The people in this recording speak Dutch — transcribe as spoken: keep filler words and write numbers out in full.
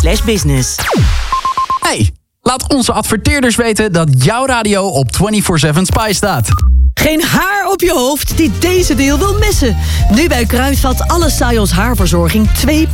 slash business. Hey, laat onze adverteerders weten dat jouw radio op vierentwintig zeven Spy staat. Geen haar op je hoofd die deze deal wil missen. Nu bij Kruidvat alle Sajos haarverzorging twee